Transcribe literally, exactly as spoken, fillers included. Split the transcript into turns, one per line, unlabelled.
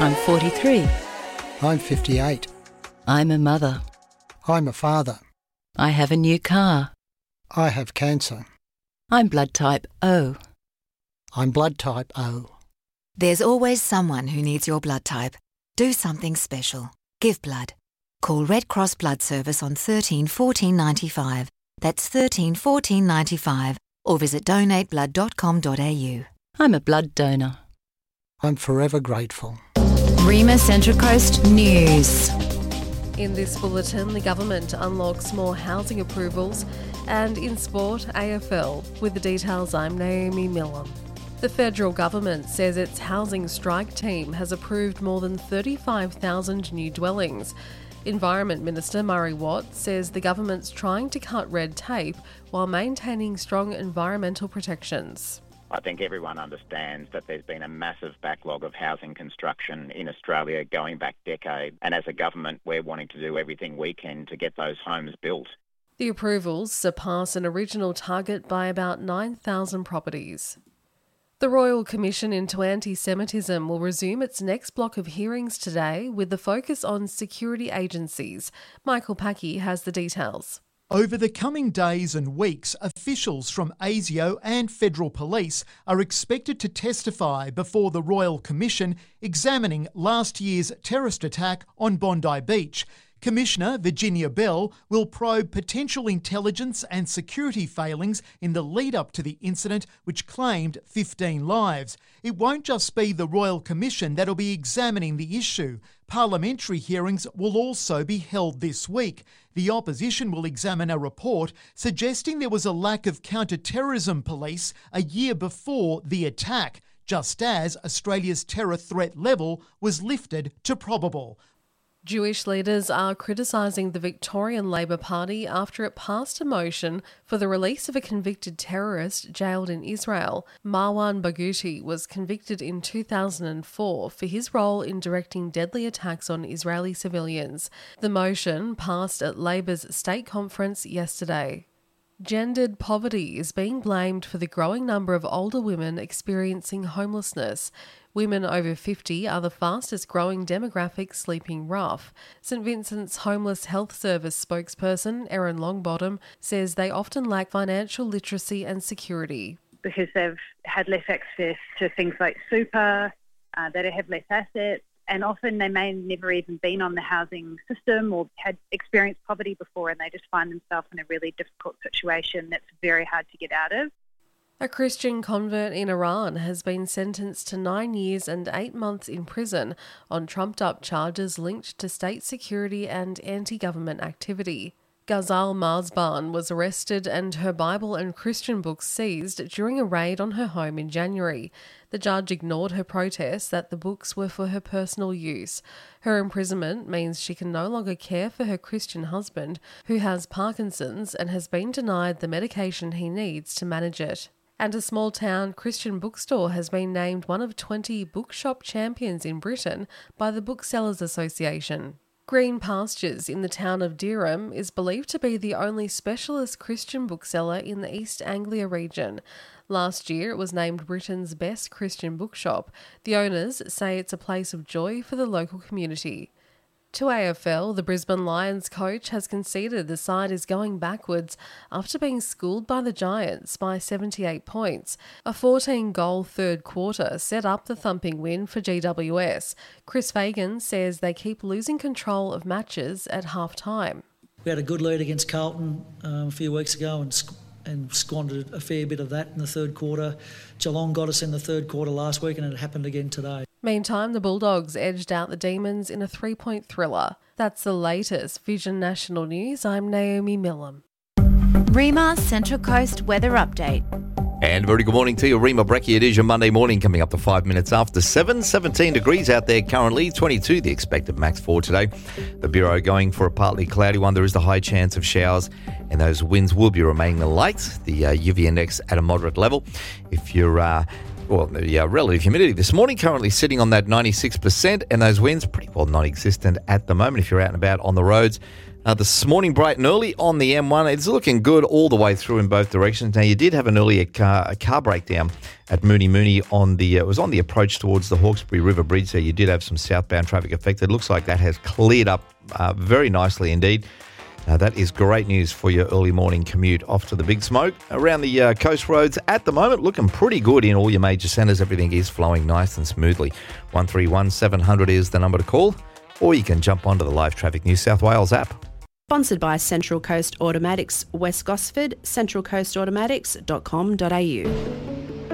I'm forty-three.
I'm fifty-eight.
I'm a mother.
I'm a father.
I have a new car.
I have cancer.
I'm blood type O.
I'm blood type O.
There's always someone who needs your blood type. Do something special. Give blood. Call Red Cross Blood Service on thirteen fourteen ninety-five. That's thirteen fourteen ninety-five. Or visit donate blood dot com dot a u.
I'm a blood donor.
I'm forever grateful.
Rima Central Coast News.
In this bulletin, the government unlocks more housing approvals, and in sport, A F L. With the details, I'm Naomi Millam. The federal government says its housing strike team has approved more than thirty-five thousand new dwellings. Environment Minister Murray Watt says the government's trying to cut red tape while maintaining strong environmental protections.
I think everyone understands that there's been a massive backlog of housing construction in Australia going back decades, and as a government we're wanting to do everything we can to get those homes built.
The approvals surpass an original target by about nine thousand properties. The Royal Commission into Anti-Semitism will resume its next block of hearings today with the focus on security agencies. Michael Packey has the details.
Over the coming days and weeks, officials from ASIO and Federal Police are expected to testify before the Royal Commission examining last year's terrorist attack on Bondi Beach. Commissioner Virginia Bell will probe potential intelligence and security failings in the lead-up to the incident, which claimed fifteen lives. It won't just be the Royal Commission that'll be examining the issue. Parliamentary hearings will also be held this week. The opposition will examine a report suggesting there was a lack of counter-terrorism police a year before the attack, just as Australia's terror threat level was lifted to probable.
Jewish leaders are criticising the Victorian Labor Party after it passed a motion for the release of a convicted terrorist jailed in Israel. Marwan Barghouti was convicted in two thousand four for his role in directing deadly attacks on Israeli civilians. The motion passed at Labor's state conference yesterday. Gendered poverty is being blamed for the growing number of older women experiencing homelessness. Women over fifty are the fastest growing demographic sleeping rough. St Vincent's Homeless Health Service spokesperson Erin Longbottom says they often lack financial literacy and security.
Because they've had less access to things like super, uh, they have less assets, and often they may have never even been on the housing system or had experienced poverty before, and they just find themselves in a really difficult situation that's very hard to get out of.
A Christian convert in Iran has been sentenced to nine years and eight months in prison on trumped-up charges linked to state security and anti-government activity. Ghazal Marzban was arrested and her Bible and Christian books seized during a raid on her home in January. The judge ignored her protest that the books were for her personal use. Her imprisonment means she can no longer care for her Christian husband, who has Parkinson's and has been denied the medication he needs to manage it. And a small-town Christian bookstore has been named one of twenty bookshop champions in Britain by the Booksellers Association. Green Pastures in the town of Dereham is believed to be the only specialist Christian bookseller in the East Anglia region. Last year it was named Britain's best Christian bookshop. The owners say it's a place of joy for the local community. To A F L, the Brisbane Lions coach has conceded the side is going backwards after being schooled by the Giants by seventy-eight points. A fourteen-goal third quarter set up the thumping win for G W S. Chris Fagan says they keep losing control of matches at half-time.
We had a good lead against Carlton um, a few weeks ago and sc- and squandered a fair bit of that in the third quarter. Geelong got us in the third quarter last week and it happened again today.
Meantime, the Bulldogs edged out the Demons in a three-point thriller. That's the latest Vision National News. I'm Naomi Millam.
Rima Central Coast Weather Update.
And a very good morning to you, Rima Breckie. It is your Monday morning, coming up to five minutes after seven. seventeen degrees out there currently, twenty-two the expected max for today. The Bureau going for a partly cloudy one. There is the high chance of showers, and those winds will be remaining light. The uh, U V index at a moderate level. If you're... Uh, Well, the uh, relative humidity this morning currently sitting on that ninety-six percent, and those winds pretty well non-existent at the moment. If you're out and about on the roads, Uh, this morning, bright and early on the M one. It's looking good all the way through in both directions. Now, you did have an earlier car, a car breakdown at Mooney Mooney on the, uh, it was on the approach towards the Hawkesbury River Bridge. So you did have some southbound traffic affected. Looks like that has cleared up uh, very nicely indeed. Now, that is great news for your early morning commute off to the Big Smoke. Around the uh, coast roads at the moment, looking pretty good in all your major centres. Everything is flowing nice and smoothly. one three one seven hundred is the number to call, or you can jump onto the Live Traffic New South Wales app.
Sponsored by Central Coast Automatics, West Gosford, central coast automatics dot com dot a u.